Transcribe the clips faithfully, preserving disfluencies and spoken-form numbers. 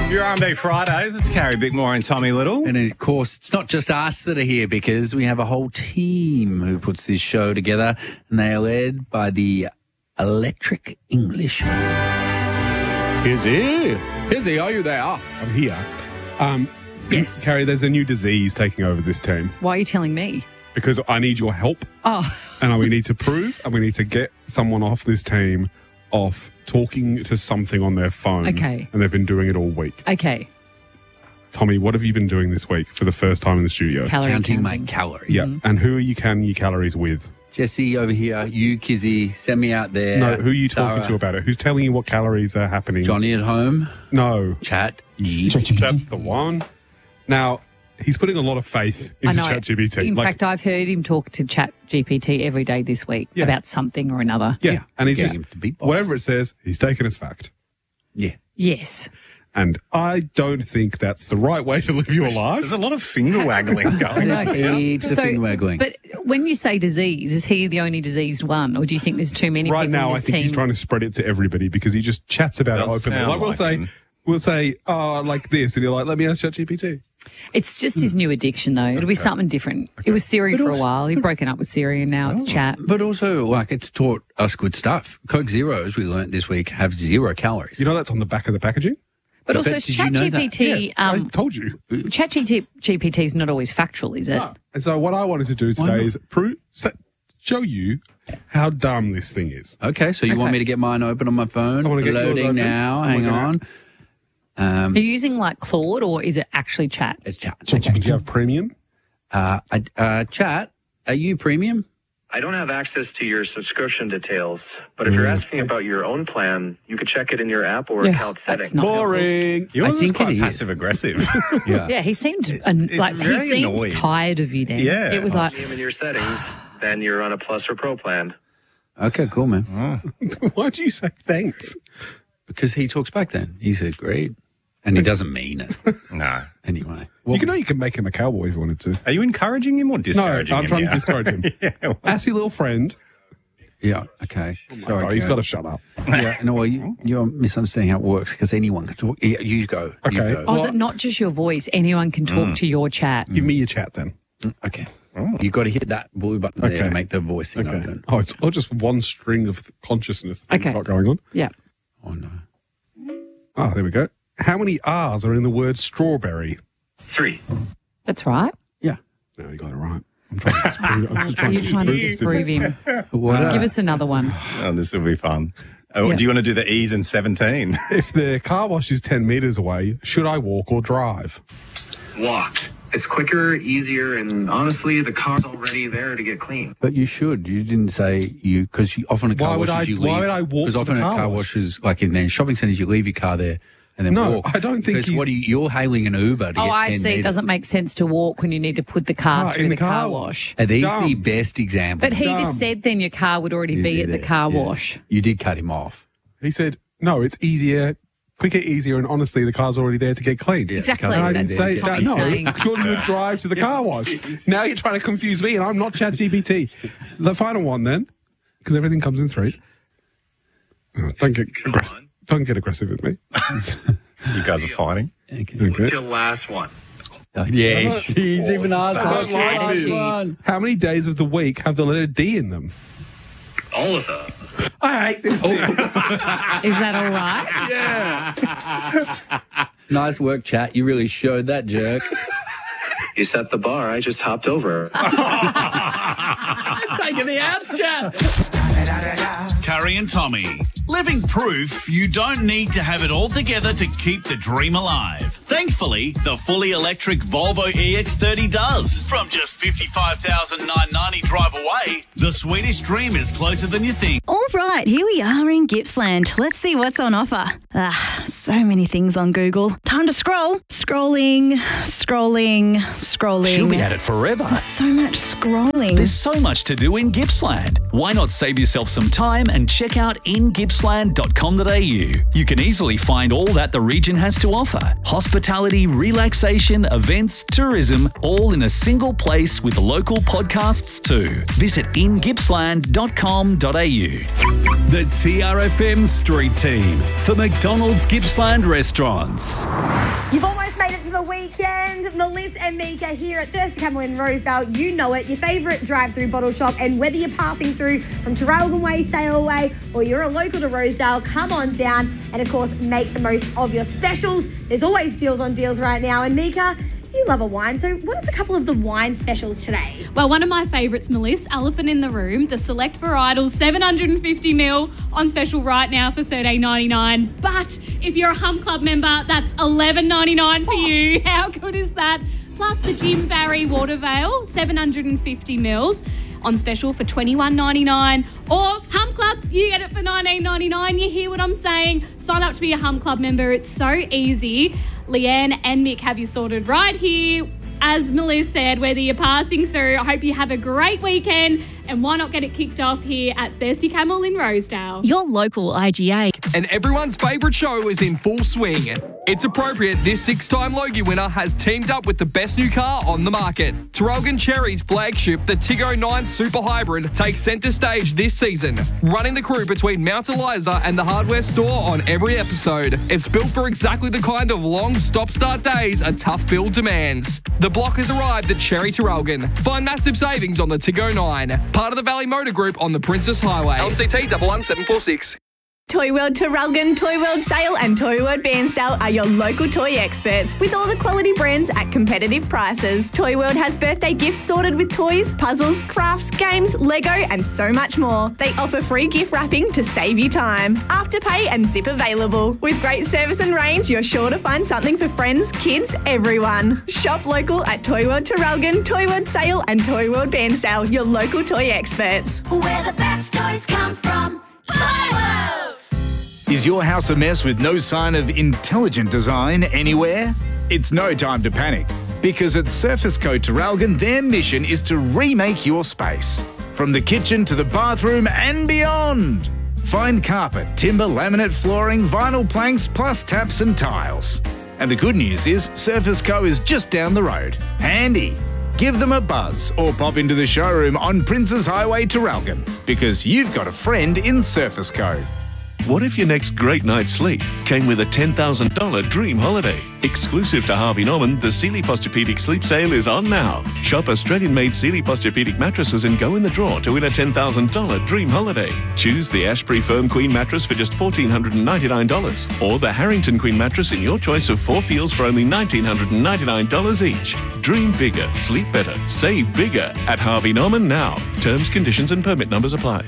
Your R and B Fridays, it's Carrie Bickmore and Tommy Little. And of course, it's not just us that are here because we have a whole team who puts this show together, and they are led by the Electric Englishman. Izzy, Izzy, are you there? I'm here. Um, Yes. Carrie, there's a new disease taking over this team Why are you telling me? because I need your help, Oh, and we need to prove, and we need to get someone off this team off talking to something on their phone. Okay. And they've been doing it all week. okay. Tommy, what have you been doing this week for the first time in the studio? Calorie Counting my counting. calories. Yeah. And who are you counting your calories with? Jesse over here, you, Kizzy, send me out there. No, who are you talking Sarah, to about it? Who's telling you what calories are happening? Johnny at home, No. chat, G P T. That's the one. Now, he's putting a lot of faith I into know. ChatGPT. In Like, fact, I've heard him talk to Chat G P T every day this week Yeah. about something or another. yeah. Yeah. And he's Getting just, him to beatbox. whatever it says, he's taken as fact. Yeah. Yes. And I don't think that's the right way to live your There's life. a lot of finger waggling going on. Heaps of finger waggling. But when you say disease, is he the only diseased one, or do you think there's too many Right people now, in I this think team? he's trying to spread it to everybody because he just chats about it Does openly. sound Like we'll like say, him. we'll say, oh, like this, and you're like, let me ask ChatGPT. It's just his new addiction, though. It'll be something different. It was Siri for a while. He'd broken up with Siri, and now it's Chat. But also, like, it's taught us good stuff. Coke Zeros, we learnt this week, have zero calories. You know that's on the back of the packaging? But also, Did you Chat know G that? P T, Yeah, I um, told you. Chat G P T is not always factual, is it? No. And so what I wanted to do Why today not? is prove, sa- show you how dumb this thing is. Okay, so you want Okay. me to get mine open on my phone? I wanna get yours Loading open. now. I'm Hang looking on. Um, Are you using like Claude, or is it actually Chat? it's chat. Do you have premium? Uh, I- uh, chat, are you premium? I don't have access to your subscription details, but if you're asking about your own plan, you could check it in your app or Yeah, account that's settings. not- Boring. Yours I think is quite it is. passive aggressive. Yeah. Yeah, he seemed an, it's like he very seems annoyed. tired of you. Then Yeah. it was like Name in your settings, then you're on a plus or pro plan. Okay, cool, man. Why'd you say thanks? Because he talks back then. He says, great. And he doesn't mean it. No. Anyway. you can know you can make him a cowboy if you wanted to. Are you encouraging him or No, discouraging him? I'm trying here? to discourage him. Yeah, well, Ask your little friend. Yeah, okay. Sorry, Oh, he's Karen. got to shut up. Yeah, no, well, you, you're misunderstanding how it works because anyone can talk. Yeah, you go. You Okay. go. oh, is Well- it not just your voice? Anyone can talk to your chat. Give me your chat then. Okay. You've got to hit that blue button there Okay. to make the voice thing Okay. open. Oh, it's not just one string of consciousness that's Okay. not going on. Yeah. Oh, no. Oh, there we go. How many R's are in the word strawberry? Three. That's right. Yeah. No, you got it right. I'm trying to disprove, I'm just trying You're to trying to disprove disprove him. What? Give us another one. oh, this will be fun. Oh, Yeah. Do you want to do the E's in seventeen? If the car wash is ten metres away, should I walk or drive? Walk. It's quicker, easier, and honestly, the car's already there to get clean. But you should. You didn't say you, because often at car Why would washes I- you leave. why would I walk Because to often the at car car wash? washes, like in the shopping centres, you leave your car there and then No, walk. I don't think Because he's- what are you, you're hailing an Uber to Oh, get I ten see. It metres. doesn't make sense to walk when you need to put the car Ah, through in the the car, car wash. Are these Dumb. the best examples? But he Dumb. just said then your car would already You be did at the it, car yeah. wash. You did cut him off. He said, no, it's easier, quicker, easier, and honestly, the car's already there to get cleaned. Yeah, Exactly. And I That's didn't say what that. Tommy's No, saying. surely you would drive to the car wash. Now you're trying to confuse me, and I'm not ChatGPT. The final one, then, because everything comes in threes. Oh, don't get aggressive. on. Don't get aggressive with me. You guys are fighting. Okay. What's your last one? Uh, yeah, she's even asked so what's the like last this. one. How many days of the week have the letter D in them? All of them. I hate this thing. Is that all right? Yeah. Nice work, chat. You really showed that, jerk. You set the bar, I just hopped over. Taking the out, chat. Carrie and Tommy, living proof you don't need to have it all together to keep the dream alive. Thankfully, the fully electric Volvo E X thirty does. From just fifty-five thousand nine hundred ninety dollars drive away, the Swedish dream is closer than you think. All right, here we are in Gippsland. Let's see what's on offer. Ah, so many things on Google. Time to scroll. Scrolling, scrolling, scrolling. She'll be at it forever. So much scrolling. There's so much to do in Gippsland. Why not save yourself some time and check out In Gippsland? gippsland dot com dot a u. You can easily find all that the region has to offer. Hospitality, relaxation, events, tourism, all in a single place with local podcasts too. Visit in gippsland dot com dot a u. The T R F M Street Team for McDonald's Gippsland Restaurants. You've almost made it to the weekend. Melissa and Mika here at Thirsty Camel in Rosedale. You know it, your favourite drive-through bottle shop. And whether you're passing through from Traralgon Way, Sale Way, or you're a local to Rosedale, come on down and, of course, make the most of your specials. There's always deals on deals right now. And Mika, you love a wine, so what is a couple of the wine specials today? Well, one of my favourites, Melissa, Elephant in the Room, the Select Varietals, seven hundred fifty milliliters on special right now for thirteen ninety-nine. But if you're a Hum Club member, that's eleven ninety-nine for you. How good is that? Plus the Jim Barry Watervale, seven hundred fifty milliliters on special for twenty-one ninety-nine. Or Hum Club, you get it for nineteen ninety-nine. You hear what I'm saying? Sign up to be a Hum Club member. It's so easy. Leanne and Mick have you sorted right here. As Melissa said, whether you're passing through, I hope you have a great weekend. And why not get it kicked off here at Thirsty Camel in Rosedale? Your local I G A. And everyone's favourite show is in full swing. It's appropriate this six-time Logie winner has teamed up with the best new car on the market. Traralgon Cherry's flagship, the Tiggo nine Super Hybrid, takes centre stage this season, running the crew between Mount Eliza and the hardware store on every episode. It's built for exactly the kind of long stop-start days a tough build demands. The block has arrived at Cherry Traralgon. Find massive savings on the Tiggo nine. Part of the Valley Motor Group on the Princess Highway. L M C T one one seven four six. Toy World Traralgon, Toy World Sale and Toy World Bairnsdale are your local toy experts with all the quality brands at competitive prices. Toy World has birthday gifts sorted with toys, puzzles, crafts, games, Lego and so much more. They offer free gift wrapping to save you time. Afterpay and zip available. With great service and range, you're sure to find something for friends, kids, everyone. Shop local at Toy World Traralgon, Toy World Sale and Toy World Bairnsdale, your local toy experts. Where the best toys come from. Toy World! Is your house a mess with no sign of intelligent design anywhere? It's no time to panic, because at Surface Co Traralgon, their mission is to remake your space, from the kitchen to the bathroom and beyond. Find carpet, timber, laminate flooring, vinyl planks, plus taps and tiles. And the good news is Surface Co is just down the road. Handy. Give them a buzz or pop into the showroom on Princess Highway Traralgon, because you've got a friend in Surface Co. What if your next great night's sleep came with a ten thousand dollars dream holiday? Exclusive to Harvey Norman, the Sealy Posturepedic Sleep Sale is on now. Shop Australian-made Sealy Posturepedic mattresses and go in the draw to win a ten thousand dollars dream holiday. Choose the Ashbury Firm Queen mattress for just one thousand four hundred ninety-nine dollars or the Harrington Queen mattress in your choice of four feels for only one thousand nine hundred ninety-nine dollars each. Dream bigger, sleep better, save bigger at Harvey Norman now. Terms, conditions and permit numbers apply.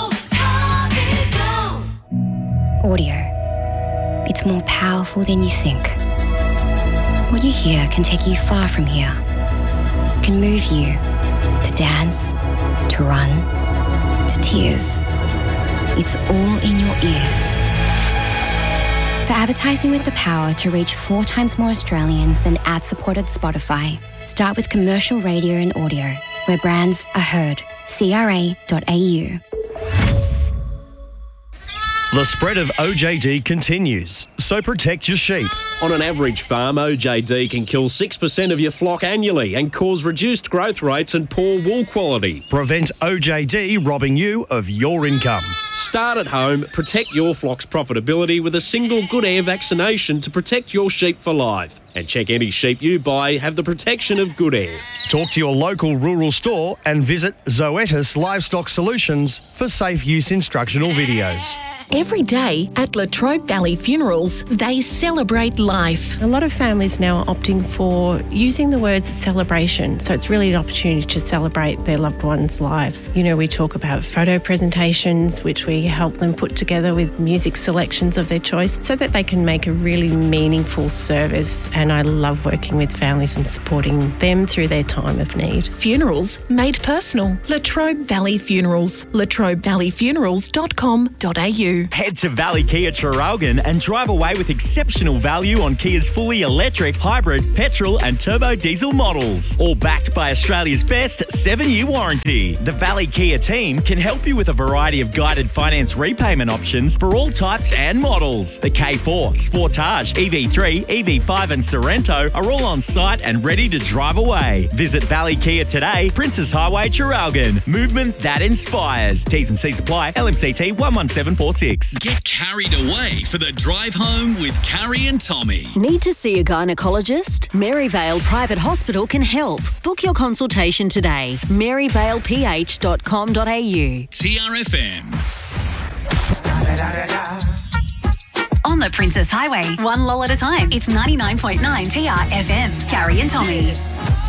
Audio. It's more powerful than you think. What you hear can take you far from here. It can move you to dance, to run, to tears. It's all in your ears. For advertising with the power to reach four times more Australians than ad-supported Spotify, start with commercial radio and audio, where brands are heard. C R A dot A U. The spread of O J D continues, so protect your sheep. On an average farm, O J D can kill six percent of your flock annually and cause reduced growth rates and poor wool quality. Prevent O J D robbing you of your income. Start at home, protect your flock's profitability with a single Good Air vaccination to protect your sheep for life. And check any sheep you buy have the protection of Good Air. Talk to your local rural store and visit Zoetis Livestock Solutions for safe use instructional videos. Every day at Latrobe Valley Funerals, they celebrate life. A lot of families now are opting for using the words celebration, so it's really an opportunity to celebrate their loved ones' lives. You know, we talk about photo presentations, which we help them put together with music selections of their choice so that they can make a really meaningful service, and I love working with families and supporting them through their time of need. Funerals made personal. Latrobe Valley Funerals. latrobe valley funerals dot com dot a u. you. Head to Valley Kia Traralgon and drive away with exceptional value on Kia's fully electric, hybrid, petrol and turbo diesel models. All backed by Australia's best seven-year warranty. The Valley Kia team can help you with a variety of guided finance repayment options for all types and models. The K four, Sportage, E V three, E V five and Sorrento are all on site and ready to drive away. Visit Valley Kia today, Princess Highway, Traralgon. Movement that inspires. T's and C's apply. L M C T one one seven four six. Get carried away for the drive home with Carrie and Tommy. Need to see a gynecologist? Maryvale Private Hospital can help. Book your consultation today. maryvale p h dot com dot a u. T R F M. On the Princess Highway, one lull at a time. It's ninety-nine point nine T R F M's Carrie and Tommy.